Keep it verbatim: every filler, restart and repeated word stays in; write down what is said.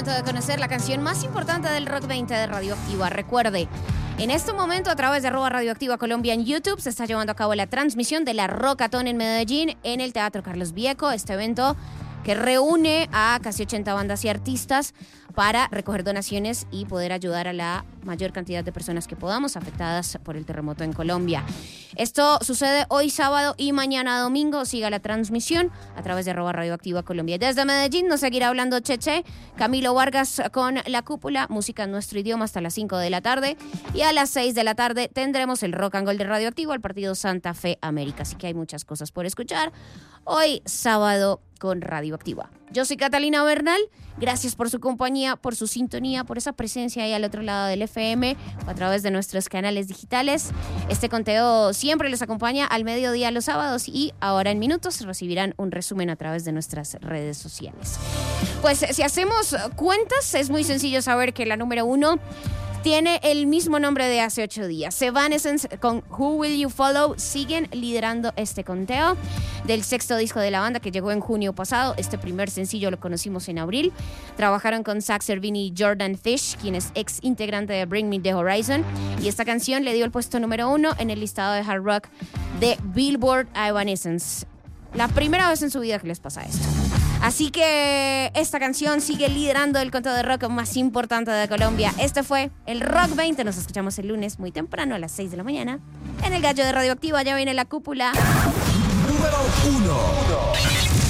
momento de conocer la canción más importante del Rock veinte de Radioactiva. Recuerde, en este momento a través de arroba Radioactiva Colombia en YouTube se está llevando a cabo la transmisión de la Rockatón en Medellín en el Teatro Carlos Vieco. Este evento que reúne a casi ochenta bandas y artistas para recoger donaciones y poder ayudar a la mayor cantidad de personas que podamos afectadas por el terremoto en Colombia. Esto sucede hoy sábado y mañana domingo. Siga la transmisión a través de arroba Radioactiva Colombia. Desde Medellín nos seguirá hablando Cheche, Camilo Vargas con La Cúpula, música en nuestro idioma hasta las cinco de la tarde. Y a las seis de la tarde tendremos el Rock and Gold de Radioactivo al partido Santa Fe América. Así que hay muchas cosas por escuchar hoy sábado con Radioactiva. Yo soy Catalina Bernal. Gracias por su compañía, por su sintonía, por esa presencia ahí al otro lado del F M o a través de nuestros canales digitales. Este conteo siempre les acompaña al mediodía los sábados y ahora en minutos recibirán un resumen a través de nuestras redes sociales. Pues si hacemos cuentas, es muy sencillo saber que la número uno tiene el mismo nombre de hace ocho días. Evanescence con Who Will You Follow siguen liderando este conteo del sexto disco de la banda que llegó en junio pasado. Este primer sencillo lo conocimos en abril. Trabajaron con Zach Servini y Jordan Fish, quien es ex integrante de Bring Me the Horizon. Y esta canción le dio el puesto número uno en el listado de hard rock de Billboard a Evanescence. La primera vez en su vida que les pasa esto. Así que esta canción sigue liderando el conteo de rock más importante de Colombia. Este fue el Rock veinte. Nos escuchamos el lunes muy temprano a las seis de la mañana. En el Gallo de Radioactiva ya viene La Cúpula. Número uno.